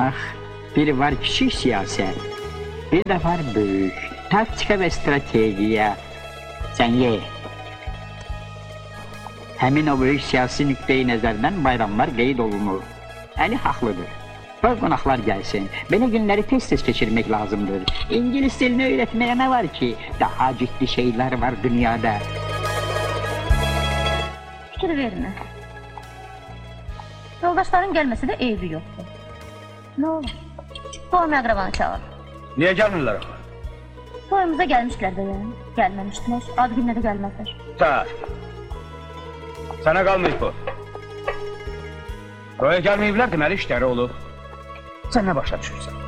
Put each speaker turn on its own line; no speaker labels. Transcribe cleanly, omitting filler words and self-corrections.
Bax, biri var kiçik siyasət, bir də var böyük, taktika və strategiya. Sən ye. Həmin o böyük siyasi nüqteyi nəzərdən bayramlar qeyd olunur. Əli haqlıdır. Qoy qonaqlar gəlsin. Belə günləri tez-tez keçirmək lazımdır. İngilis dilini öyrətməyə nə var ki? Daha ciddi şeylər var dünyada.
Fikir vermə. Yoldaşların gəlməsə də eybi yoxdur. Nə olur? Toyum əqrabanı çağır.
Niyə gəlmirlər axı?
Toyumuza gəlmişlər də yəni. Gəlməmişdilər. Ad gününə də gəlməzlər.
Sağ. Sənə qalmayıb bu. Toya gəlməyiblər, deməli işləri olub. Sən nə başa düşürsən?